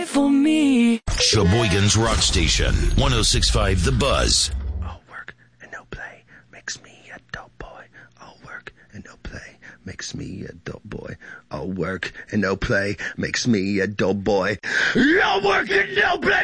for me. Sheboygan's Rock Station, 106.5 The Buzz. All work and no play makes me a dope boy. All work and no play makes me a dope boy. All work and no play makes me a dope boy. All work and no play